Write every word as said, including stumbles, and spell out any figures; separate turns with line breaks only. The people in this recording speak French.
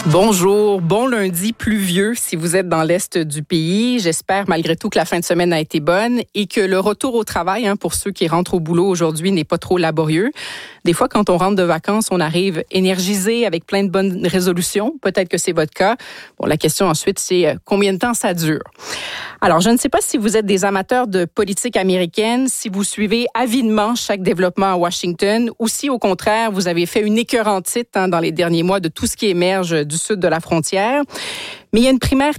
Bonjour, bon lundi pluvieux si vous êtes dans l'est du pays. J'espère malgré tout que la fin de semaine a été bonne et que le retour au travail, hein, pour ceux qui rentrent au boulot aujourd'hui, n'est pas trop laborieux. Des fois, quand on rentre de vacances, on arrive énergisé avec plein de bonnes résolutions. Peut-être que c'est votre cas. Bon, la question ensuite, c'est combien de temps ça dure? Alors, je ne sais pas si vous êtes des amateurs de politique américaine, si vous suivez avidement chaque développement à Washington ou si, au contraire, vous avez fait une écœurantite hein, dans les derniers mois de tout ce qui émerge du sud de la frontière. Mais il y a une primaire